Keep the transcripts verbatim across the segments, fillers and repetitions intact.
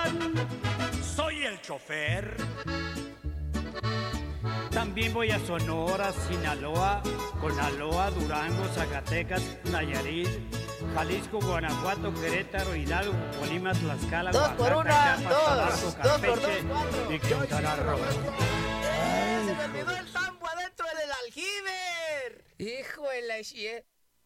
Michoacán, soy el chofer. También voy a Sonora, Sinaloa, Conaloa, Durango, Zacatecas, Nayarit, Jalisco, Guanajuato, Querétaro, Hidalgo, Colima, Tlaxcala, dos Oaxaca, por una, Chiapas, dos, Tabasco, dos por dos, Campeche cuatro. y Quintana Roo. ¡Eh, se me olvidó el tambo adentro del aljiber! Hijo de la shie.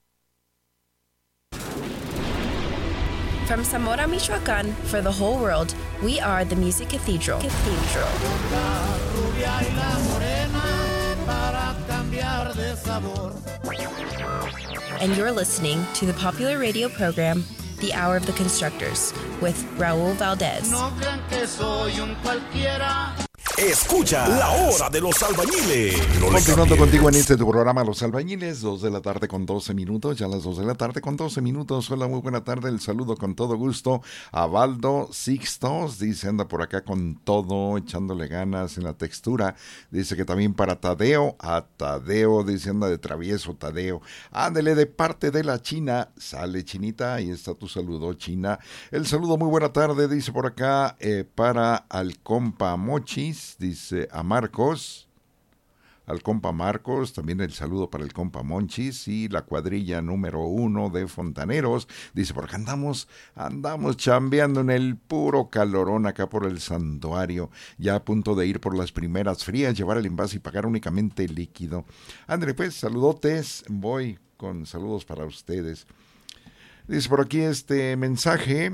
From Zamora, Michoacán, for the whole world, we are the Music Cathedral. Cathedral. La rubia y la morena para cambiar de sabor. And you're listening to the popular radio program, The Hour of the Constructors, with Raúl Valdez. No crean que soy un cualquiera. Escucha La Hora de los Albañiles. No Continuando contigo en este tu programa Los Albañiles, dos de la tarde con doce minutos, ya las dos de la tarde con doce minutos. Hola, muy buena tarde, el saludo con todo gusto a Valdo Sixtos, dice anda por acá con todo, echándole ganas en la textura. Dice que también para Tadeo, a Tadeo, dice anda de travieso Tadeo. Ándele de parte de la China, sale Chinita, ahí está tu saludo China. El saludo muy buena tarde, dice por acá, eh, para al compa Mochis. Dice a Marcos, al compa Marcos, también el saludo para el compa Monchis y la cuadrilla número uno de Fontaneros. Dice, porque andamos, andamos chambeando en el puro calorón acá por el santuario, ya a punto de ir por las primeras frías, llevar el envase y pagar únicamente líquido. André, pues, saludotes, voy con saludos para ustedes. Dice por aquí este mensaje,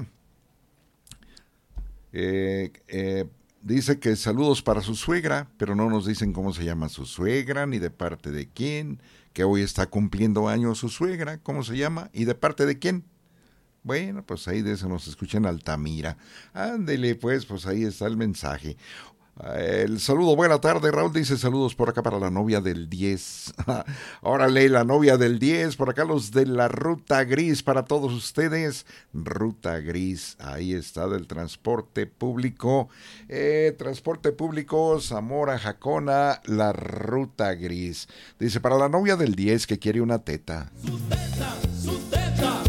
eh, eh, dice que saludos para su suegra, pero no nos dicen cómo se llama su suegra, ni de parte de quién, que hoy está cumpliendo años su suegra, cómo se llama, y de parte de quién. Bueno, pues ahí de eso nos escuchan Altamira. Ándele, pues, pues ahí está el mensaje. El saludo, buena tarde, Raúl dice saludos por acá para la novia del diez. Órale, la novia del diez, por acá los de la Ruta Gris para todos ustedes. Ruta Gris, ahí está del transporte público. Eh, transporte público, Zamora, Jacona, la Ruta Gris. Dice para la novia del diez que quiere una teta. Su teta, su teta.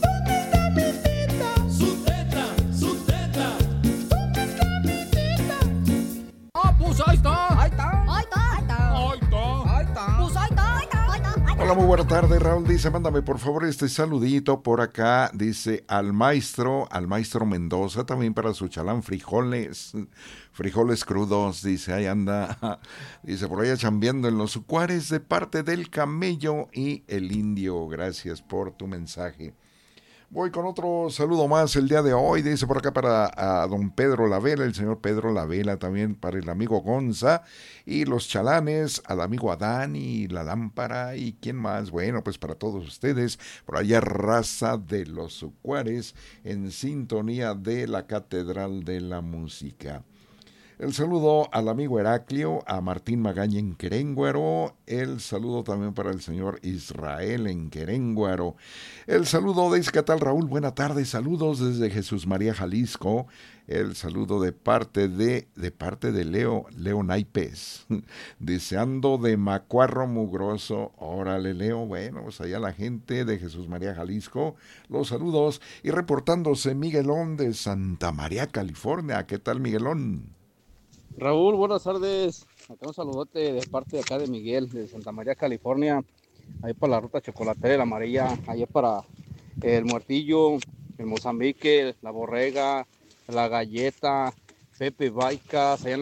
Ahí está. Ahí está. Ahí está. Ahí está. Ahí está. Ahí está. Pues ahí está. Ahí está. Ahí está. Hola, muy buena tarde, Raúl dice, mándame por favor este saludito por acá, dice al maestro, al maestro Mendoza, también para su chalán frijoles, frijoles crudos, dice, ahí anda, dice, por allá chambeando en los Sucuares de parte del Camello y el Indio, gracias por tu mensaje. Voy con otro saludo más el día de hoy, dice por acá para a don Pedro Lavela, el señor Pedro Lavela, también para el amigo Gonza y los chalanes, al amigo Adán y la lámpara y quién más, bueno, pues para todos ustedes, por allá raza de los Sucuares, en sintonía de la Catedral de la Música. El saludo al amigo Heraclio, a Martín Magaña en Querénguaro, el saludo también para el señor Israel en Querénguaro. El saludo de Iscatal Raúl, buena tarde, saludos desde Jesús María, Jalisco. El saludo de parte de, de parte de Leo, Leo Naipes, deseando de Macuarro Mugroso, órale Leo, bueno, pues allá la gente de Jesús María, Jalisco, los saludos y reportándose Miguelón de Santa María, California, ¿qué tal Miguelón? Raúl, buenas tardes. Acá un saludote de parte de acá de Miguel, de Santa María, California. Ahí para la ruta chocolatera, la amarilla. Ahí para el Muertillo, el Mozambique, la Borrega, la Galleta, Pepe Baicas, allá en